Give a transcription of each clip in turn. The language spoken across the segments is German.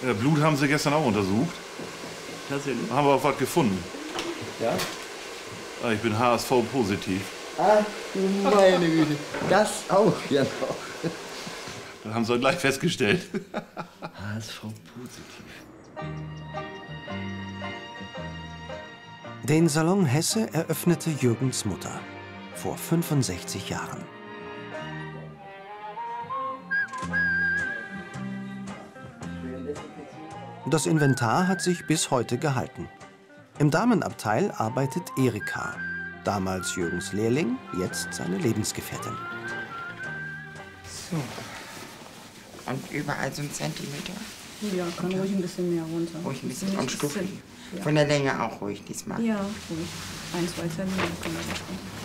Ja, Blut haben sie gestern auch untersucht. Tatsächlich. Haben wir auch was gefunden. Ja? Ah, ich bin HSV-positiv. Ach du meine Güte. Das auch ja noch. Das haben sie gleich festgestellt. HSV-positiv. Den Salon Hesse eröffnete Jürgens Mutter vor 65 Jahren. Das Inventar hat sich bis heute gehalten. Im Damenabteil arbeitet Erika, damals Jürgens Lehrling, jetzt seine Lebensgefährtin. So. Und überall so ein Zentimeter. Ja, kann ruhig ein bisschen mehr runter. Ruhig ein bisschen und Stufen. Ja. Von der Länge auch ruhig diesmal. Ja, ruhig. 1, 2 Zentimeter können wir das machen.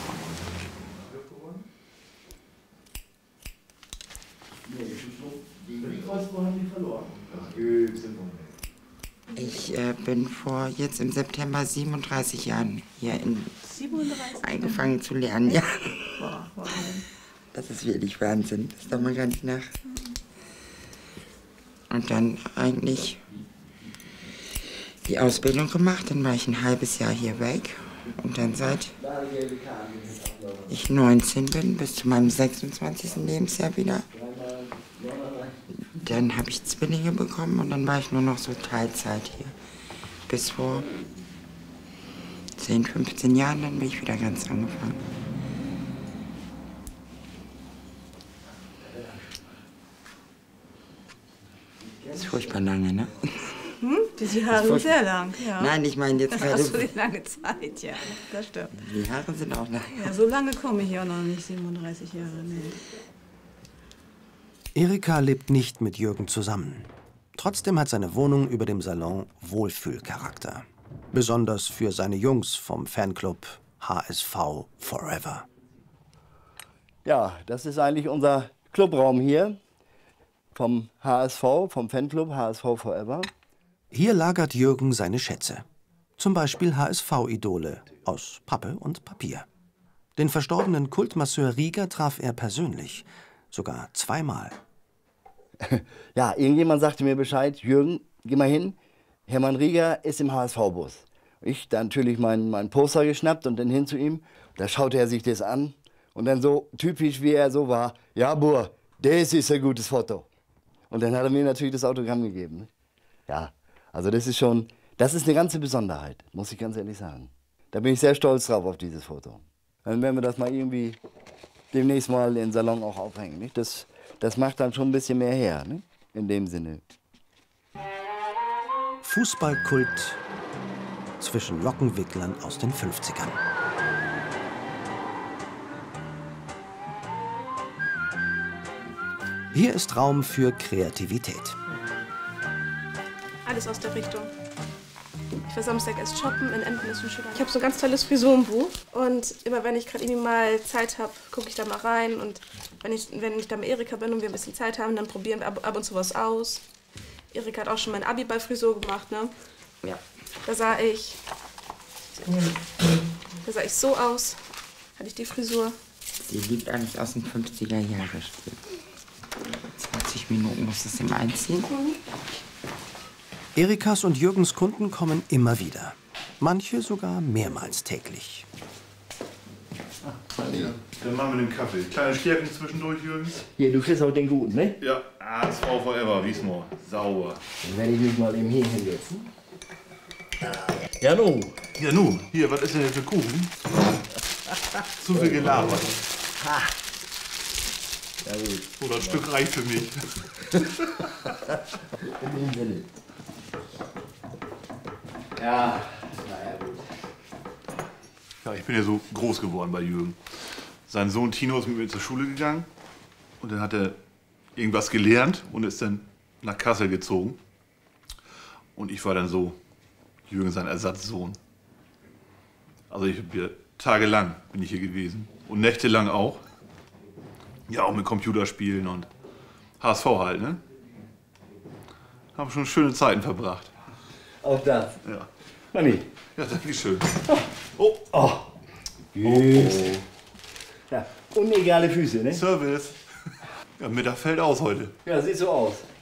Ich bin vor jetzt im September 37 Jahren hier 37? angefangen zu lernen. Ja. Boah, Wahnsinn. Das ist wirklich Wahnsinn. Das darf man gar nicht nach. Und dann eigentlich die Ausbildung gemacht. Dann war ich ein halbes Jahr hier weg. Und dann seit ich 19 bin, bis zu meinem 26. Lebensjahr wieder. Dann habe ich Zwillinge bekommen und dann war ich nur noch so Teilzeit hier. Bis vor 10, 15 Jahren, dann bin ich wieder ganz angefangen. Das ist furchtbar lange, ne? Hm? Die Haare sind sehr lang, ja. Nein, ich meine jetzt gerade... Ach so, die lange Zeit, ja. Das stimmt. Die Haare sind auch lang. Ja, so lange komme ich ja noch nicht, 37 Jahre, nee. Erika lebt nicht mit Jürgen zusammen. Trotzdem hat seine Wohnung über dem Salon Wohlfühlcharakter. Besonders für seine Jungs vom Fanclub HSV Forever. Ja, das ist eigentlich unser Clubraum hier vom HSV, vom Fanclub HSV Forever. Hier lagert Jürgen seine Schätze. Zum Beispiel HSV-Idole aus Pappe und Papier. Den verstorbenen Kultmasseur Rieger traf er persönlich. Sogar zweimal. Ja, irgendjemand sagte mir Bescheid, Jürgen, geh mal hin, Hermann Rieger ist im HSV-Bus. Ich dann natürlich meinen Poster geschnappt und dann hin zu ihm. Da schaute er sich das an und dann so typisch wie er so war, ja Bur, das ist ein gutes Foto. Und dann hat er mir natürlich das Autogramm gegeben. Ja, also das ist eine ganze Besonderheit, muss ich ganz ehrlich sagen. Da bin ich sehr stolz drauf auf dieses Foto. Dann werden wir das mal irgendwie demnächst mal in den Salon auch aufhängen. Nicht? Das macht dann schon ein bisschen mehr her, ne? In dem Sinne. Fußballkult zwischen Lockenwicklern aus den 50ern. Hier ist Raum für Kreativität. Alles aus der Richtung. Ich war Samstag erst shoppen, in Emden ist ein schöner. Ich habe so ein ganz tolles Frisurenbuch und immer wenn ich gerade irgendwie mal Zeit habe, gucke ich da mal rein und wenn ich da mit Erika bin und wir ein bisschen Zeit haben, dann probieren wir ab und zu was aus. Erika hat auch schon mein Abi bei Frisur gemacht, ne? Ja. Da sah ich so aus, hatte ich die Frisur. Sie liebt alles aus den 50er Jahren. 20 Minuten muss es im Einziehen. Erikas und Jürgens Kunden kommen immer wieder. Manche sogar mehrmals täglich. Ja, dann machen wir den Kaffee. Kleine Stärken zwischendurch, Jürgen. Hier, du kriegst auch den guten, ne? Ja, HSV Forever, Wiesmoor. Sauber. Dann werde ich mich mal eben hier hinsetzen. Ja, nun. Ja, nun, hier, was ist denn für Kuchen? Zu viel gelabert. Ha. Ja, gut. Oder ein Stück reicht für mich. In dem Sinne. Ja, naja, gut. Ja, ich bin ja so groß geworden bei Jürgen. Sein Sohn Tino ist mit mir zur Schule gegangen und dann hat er irgendwas gelernt und ist dann nach Kassel gezogen. Und ich war dann so Jürgen sein Ersatzsohn. Also ich bin tagelang bin ich hier gewesen und nächtelang auch. Ja, auch mit Computerspielen und HSV halt, ne? Haben schon schöne Zeiten verbracht. Auch das. Ja. Manni. Ja, danke schön. Oh. Oh. Oh. Ja, unegale Füße, ne? Service. Ja, Mittag fällt aus heute. Ja, sieht so aus.